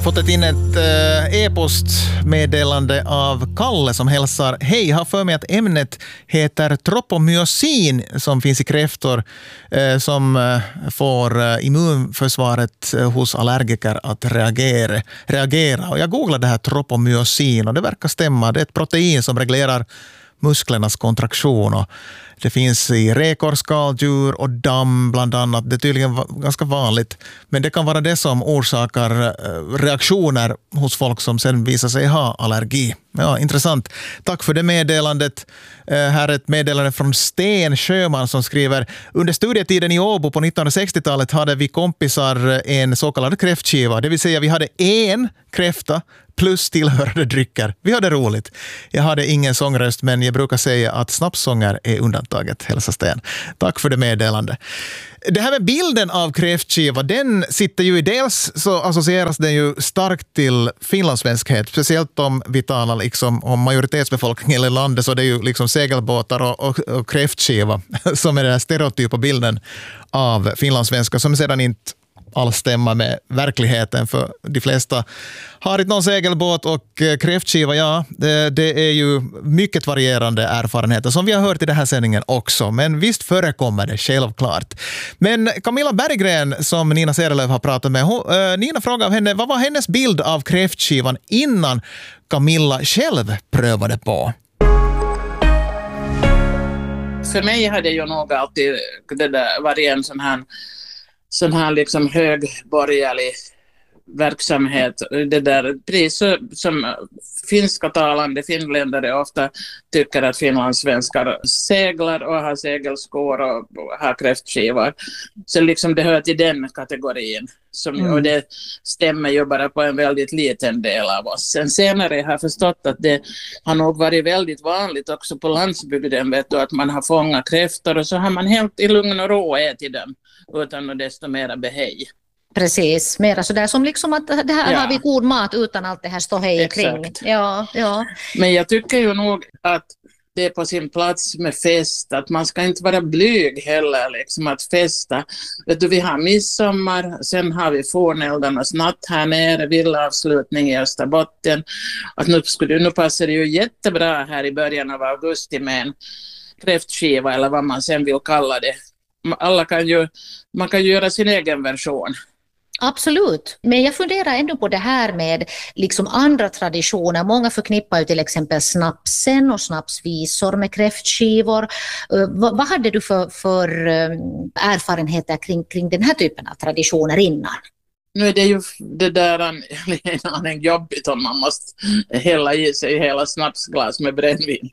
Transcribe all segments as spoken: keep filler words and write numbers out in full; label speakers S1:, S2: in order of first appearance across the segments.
S1: fått ett in ett eh, e-postmeddelande av Kalle som hälsar: hej, har för mig att ämnet heter tropomyosin som finns i kräftor eh, som eh, får eh, immunförsvaret eh, hos allergiker att reagera, reagera. Och jag googlade det här tropomyosin och det verkar stämma. Det är ett protein som reglerar musklernas kontraktion och det finns i räkor, skaldjur och damm bland annat. Det är tydligen ganska vanligt. Men det kan vara det som orsakar reaktioner hos folk som sen visar sig ha allergi. Ja, intressant. Tack för det meddelandet. Här är ett meddelande från Sten Sjöman som skriver: under studietiden i Åbo på nittonhundrasextiotalet hade vi kompisar en så kallad kräftskiva. Det vill säga vi hade en kräfta plus tillhörande drycker. Vi hade roligt. Jag hade ingen sångröst men jag brukar säga att snappsånger är undantaget. Hälsa Sten. Tack för det meddelande. Det här med bilden av kräftskiva, den sitter ju i dels så associeras den ju starkt till finlandssvenskhet. Speciellt om vi talar liksom om majoritetsbefolkningen i landet så det är ju liksom segelbåtar och, och, och kräftskiva som är den här stereotypa bilden av finlandssvenskar som sedan inte alls stämmer med verkligheten för de flesta har inte någon segelbåt och kräftskiva, ja, det, det är ju mycket varierande erfarenheter som vi har hört i den här sändningen också, men visst förekommer det självklart. Men Camilla Berggren som Nina Serelöv har pratat med, hon, äh, Nina frågade av henne, vad var hennes bild av kräftskivan innan Camilla själv prövade på?
S2: För mig hade ju nog alltid det där varit en sån här sån här liksom högborgerlig verksamhet. Det där pris som finska talande finländare ofta tycker att finlandssvenskar seglar och har segelskor och har kräftskivor. Så liksom det hör till den kategorin. Som, mm. Och det stämmer ju bara på en väldigt liten del av oss. Sen senare har jag förstått att det har nog varit väldigt vanligt också på landsbygden, vet du, att man har fångat kräftor och så har man helt i lugn och ro ätit dem utan att desto mera behej.
S3: Precis, mera sådär som liksom att det här ja. Har vi god mat utan allt det här ståhej kring. Ja, ja.
S2: Men jag tycker ju nog att det är på sin plats med fest, att man ska inte vara blyg heller liksom att festa. Vet du, vi har midsommar, sen har vi forneldarnas natt här nere, villavslutning i Österbotten. Att nu, skulle, nu passar det ju jättebra här i början av augusti med en kräftskiva eller vad man sen vill kalla det. Alla kan ju, man kan ju göra sin egen version.
S3: Absolut, men jag funderar ändå på det här med liksom andra traditioner. Många förknippar ju till exempel snapsen och snapsvisor med kräftskivor. Uh, vad, vad hade du för, för uh, erfarenheter kring, kring den här typen av traditioner innan?
S2: Nu är det ju det där en, en jobbigt om man måste hälla i sig hela snapsglas med brännvin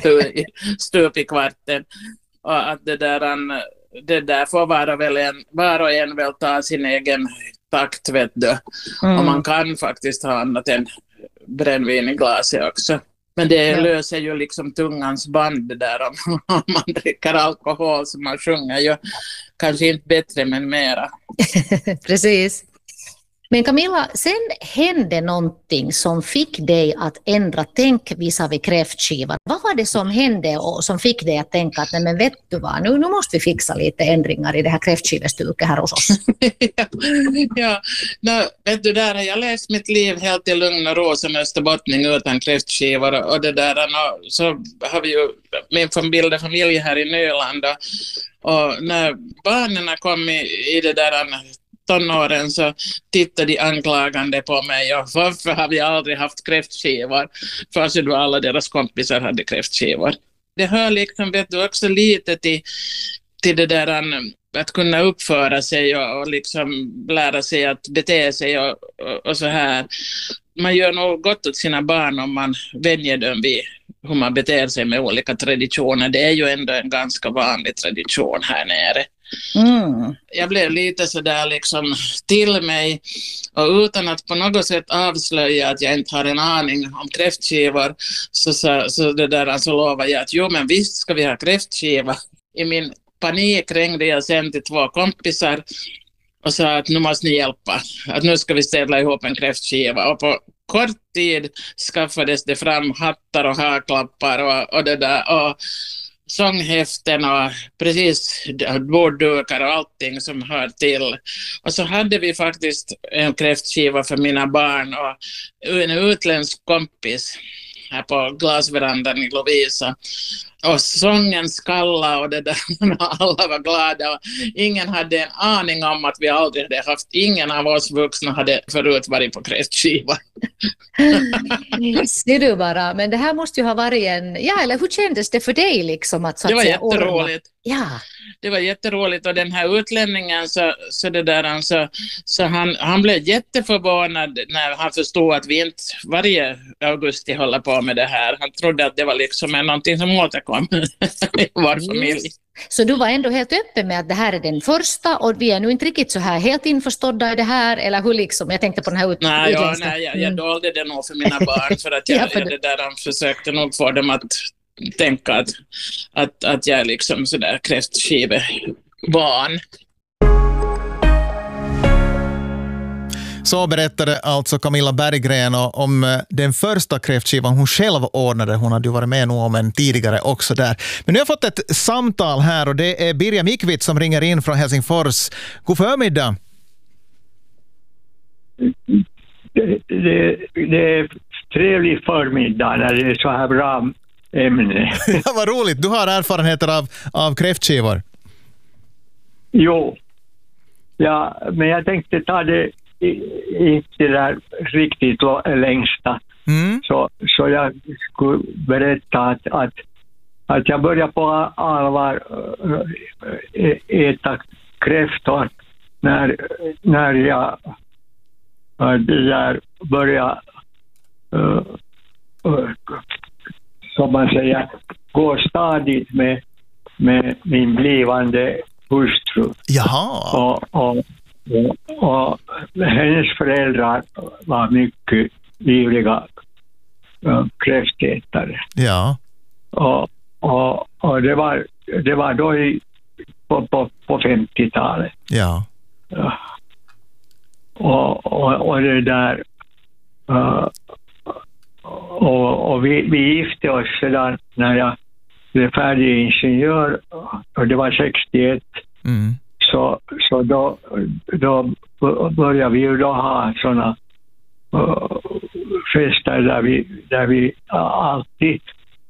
S2: stup i kvarten. Och att det där en det där får vara väl en, var och en väl ta sin egen takt, vet du. Mm. Och man kan faktiskt ha annat än brännvin i glaset också. Men det ja. löser ju liksom tungans band det där om, om man dricker alkohol, så man sjunger ju kanske inte bättre men mera.
S3: Precis. Men Camilla, sen hände någonting som fick dig att ändra tänk visavi kräftskivan. Vad var det som hände och som fick dig att tänka att nej men vet du vad, nu, nu måste vi fixa lite ändringar i det här kräftskivestuket här hos oss?
S2: ja, ja. No, vet du, där har jag läst mitt liv helt i lugn och ro som österbottning utan kräftskivor och det där, och så har vi ju min familj, familj här i Nyland och, och när barnen kom i, i det där tonåren så tittade de anklagande på mig och varför har vi aldrig haft kräftskivor fast då alla deras kompisar hade kräftskivor. Det hör liksom, vet du, också lite till, till det där att kunna uppföra sig och, och liksom lära sig att bete sig och, och, och så här. Man gör nog gott åt sina barn om man vänjer dem vid hur man beter sig med olika traditioner. Det är ju ändå en ganska vanlig tradition här nere. Mm. Jag blev lite sådär liksom till mig och utan att på något sätt avslöja att jag inte har en aning om kräftskivor så, så, så det där alltså lovar jag att jo men visst ska vi ha kräftskiva. I min panik ringde jag sen till två kompisar och sa att nu måste ni hjälpa, att nu ska vi ställa ihop en kräftskiva och på kort tid skaffades det fram hattar och haklappar och, och det där och sånghäften och precis borddukar och allting som hör till. Och så hade vi faktiskt en kräftskiva för mina barn och en utländsk kompis här på glasverandan i Lovisa. Och sången skalla och det där, alla var glada och ingen hade en aning om att vi aldrig hade haft, ingen av oss vuxna hade förut varit på kräftskiva.
S3: Ser du bara, men det här måste ju ha varit en, ja eller hur kändes det för dig liksom? Att, så att
S2: det var
S3: säga,
S2: jätteroligt.
S3: Ja.
S2: Det var jätteroligt och den här utlänningen så, så, det där, så, så han, han blev jätteförvånad när han förstod att vi inte varje augusti håller på med det här. Han trodde att det var liksom någonting som återkom i vår familj.
S3: Så du var ändå helt öppen med att det här är den första och vi är nu inte riktigt så här helt införstådda i det här, eller hur liksom? Jag tänkte på den här ut-
S2: nej, ja,
S3: utländska.
S2: nej, jag, jag dolde det nog för mina barn för att jag,
S3: ja, för
S2: jag det där, han försökte nog få dem att tänka att, att, att jag är liksom sådär kräftskivevan.
S1: Så berättade alltså Camilla Berggren om den första kräftskivan hon själv ordnade. Hon hade ju varit med nog om en tidigare också där. Men nu har jag fått ett samtal här och det är Birja Mikvits som ringer in från Helsingfors. God förmiddag.
S4: Det, det, det är trevlig förmiddag när det är så här bra ämne.
S1: Ja, vad roligt. Du har erfarenheter av, av kräftskivor.
S4: Jo. Ja, men jag tänkte ta det inte det där riktigt längsta.
S1: Mm.
S4: Så, så jag skulle berätta att, att, att jag började på allvar äta kräftor när, när jag det där började uh, uh, som man säger gå stadigt med, med min blivande hustru.
S1: Jaha.
S4: Och, och, och, och hennes föräldrar var mycket livliga uh, kräftätare.
S1: Ja.
S4: Och, och, och det var det var då i, på, på, på femtiotalet.
S1: Ja.
S4: Uh, och, och, och det där uh, och, och vi, vi gifte oss sedan när jag blev färdig ingenjör och det var sextioett.
S1: Mm.
S4: Så, så då, då började vi ju då ha sådana uh, fester där vi, där vi alltid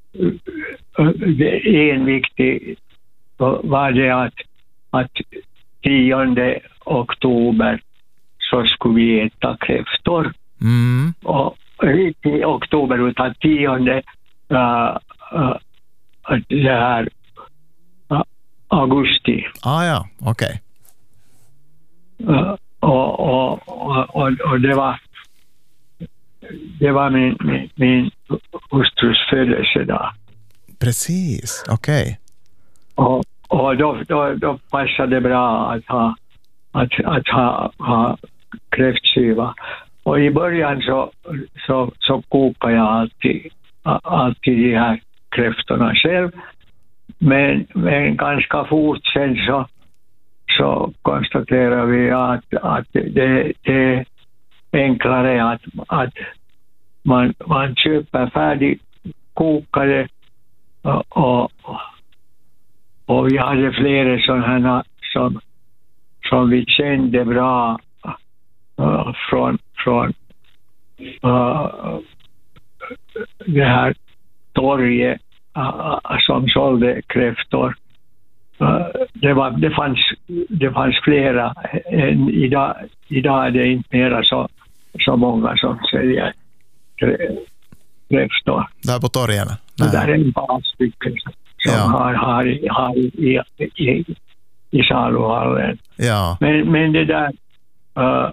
S4: uh, en viktig var det att, att tionde oktober så skulle vi äta kräftor.
S1: Mm.
S4: Och inte i oktober utan tionde uh, uh, det här uh, augusti.
S1: Ah ja, okej.
S4: Okay. Uh, och, och, och, och det var det var min, min, min hustrus födelsedag.
S1: Precis, okej. Okay.
S4: Och, och då, då, då passade det bra att ha att, att ha, ha kräftskiva. Och i början så, så, så kokade jag alltid, alltid de här kräftorna själv. Men, men ganska fort sen så, så konstaterar vi att, att det, det är enklare att, att man, man köper färdig kokade och, och, och vi hade flera sådana som, som vi kände bra uh, från, från uh, det här torget uh, som sålde kräftor. Uh, det, var, det, fanns, det fanns flera. Än idag, idag är det inte mera så, så många som säljer kräftor.
S1: Där på torgen?
S4: Det där är en par stycken som ja. har, har, har i, i, i, i saluhallen.
S1: Ja.
S4: Men, men det där uh,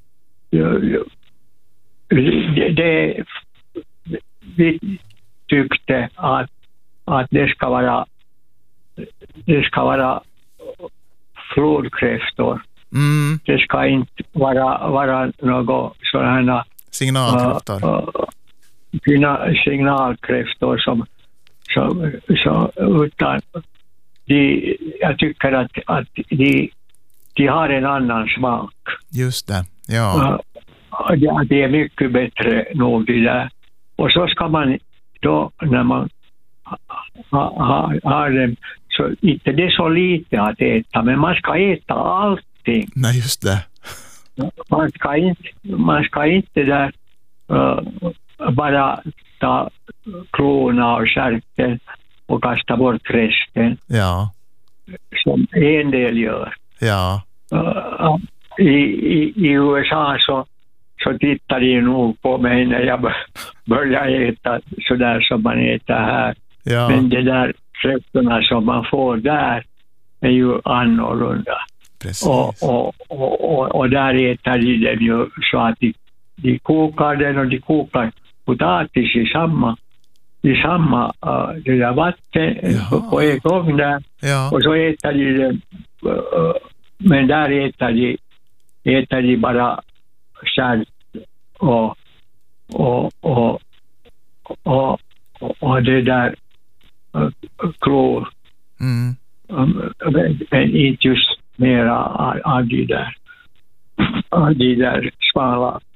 S4: det, det vi tyckte att, att det ska vara det ska vara flodkräftor.
S1: Mm.
S4: Det ska inte vara, vara något sådana
S1: signalkräftor.
S4: Uh, uh, signalkräftor som, som, som utan de, jag tycker att, att de, de har en annan smak.
S1: Just det, ja.
S4: Uh, ja, det är mycket bättre nog det där. Och så ska man då när man ha, ha, har dem, så inte det är så lite att äta, men man ska äta allting.
S1: Nej, just det.
S4: Man ska inte, man ska inte där uh, bara ta klorna och skärten och kasta bort resten.
S1: Ja.
S4: Som en del gör.
S1: Ja.
S4: Uh, i, i, I U S A så, så tittar de nog på mig när jag börjar äta sådär som man äter här.
S1: Ja.
S4: Men det där kräftorna som man får där är ju annorlunda.
S1: Precis.
S4: Och, och, och, och, och där äter de den ju så att de, de kokar den och de kokar potatis i samma, i samma uh, det där vatten på, på en gång där.
S1: Ja.
S4: Och så äter de den, uh, men där äter de, äter de bara kärl och, och, och, och, och, och det där uh, klor.
S1: Mm.
S4: Um, men, men inte just mera av, av de där av de där smala